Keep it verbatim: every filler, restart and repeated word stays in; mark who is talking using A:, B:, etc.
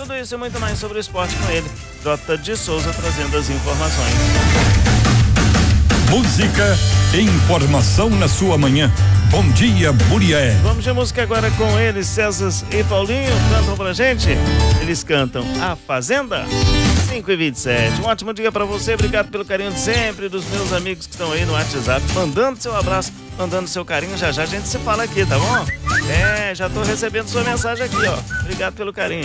A: Tudo isso e muito mais sobre o esporte com ele, Jota de Souza, trazendo as informações.
B: Música e informação na sua manhã. Bom dia, Murié.
A: Vamos de música agora com eles, César e Paulinho, cantam pra gente. Eles cantam A Fazenda, cinco e vinte e sete. Um ótimo dia pra você, obrigado pelo carinho de sempre, dos meus amigos que estão aí no WhatsApp, mandando seu abraço, mandando seu carinho. Já já a gente se fala aqui, tá bom? É, já tô recebendo sua mensagem aqui, ó. Obrigado pelo carinho.